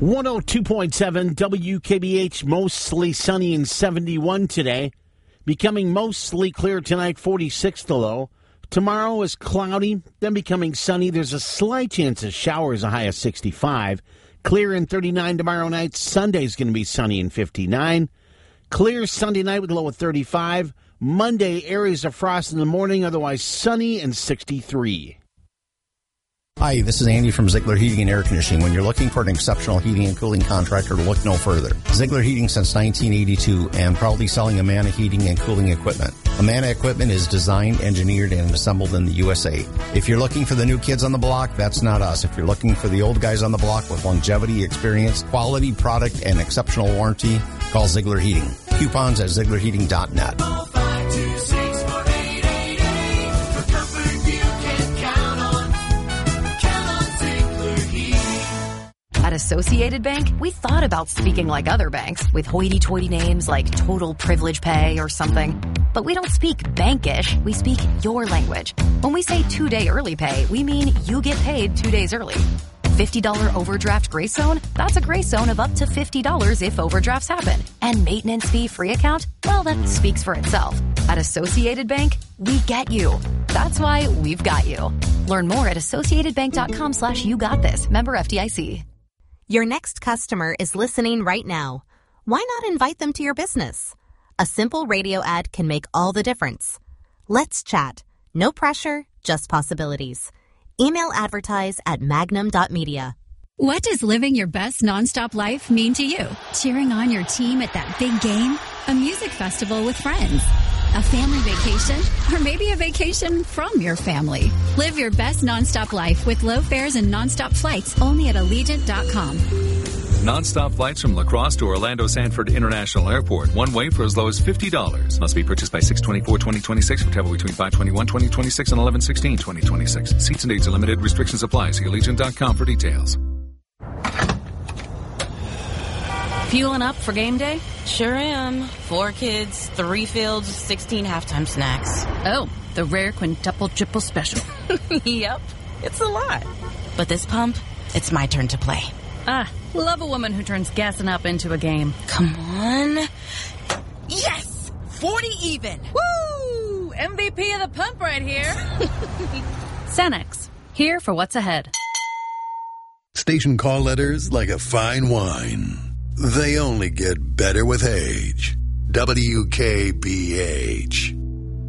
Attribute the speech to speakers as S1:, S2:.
S1: 102.7 WKBH, mostly sunny and 71 today. Becoming mostly clear tonight, 46 the low. Tomorrow is cloudy, then becoming sunny. There's a slight chance of showers, a high of 65. Clear and 39 tomorrow night. Sunday's going to be sunny and 59. Clear Sunday night with a low of 35. Monday, areas of frost in the morning, otherwise sunny and 63.
S2: Hi, this is Andy from Ziegler Heating and Air Conditioning. When you're looking for an exceptional heating and cooling contractor, look no further. Ziegler Heating since 1982 and proudly selling Amana heating and cooling equipment. Amana equipment is designed, engineered, and assembled in the USA. If you're looking for the new kids on the block, that's not us. If you're looking for the old guys on the block with longevity, experience, quality product, and exceptional warranty, call Ziegler Heating. Coupons at ZieglerHeating.net.
S3: At Associated Bank, we thought about speaking like other banks with hoity-toity names like Total Privilege Pay or something. But we don't speak bankish, we speak your language. When we say 2-day early pay, we mean you get paid 2 days early. $50 overdraft grace zone? That's a grace zone of up to $50 if overdrafts happen. And maintenance fee free account? Well, that speaks for itself. At Associated Bank, we get you. That's why we've got you. Learn more at associatedbank.com/you-got-this. Member FDIC.
S4: Your next customer is listening right now. Why not invite them to your business? A simple radio ad can make all the difference. Let's chat. No pressure, just possibilities. Email advertise at magnum.media.
S5: What does living your best nonstop life mean to you? Cheering on your team at that big game? A music festival with friends? A family vacation? Or maybe a vacation from your family? Live your best nonstop life with low fares and nonstop flights only at Allegiant.com.
S6: Non-stop flights from La Crosse to Orlando Sanford International Airport. One way for as low as $50. Must be purchased by 6/24/2026 for travel between 5/21/2026 and 11/16/2026. Seats and dates are limited. Restrictions apply. See Allegiant.com for details.
S7: Fueling up for game day? Sure am. 4 kids, 3 fields, 16 halftime snacks.
S5: Oh, the rare quintuple triple special.
S7: Yep, it's a lot. But this pump, it's my turn to play.
S5: Love a woman who turns gassing up into a game.
S7: Come on. Yes! 40 even.
S5: Woo! MVP of the pump right here. Cenex, here for what's ahead.
S8: Station call letters like a fine wine. They only get better with age. WKBH.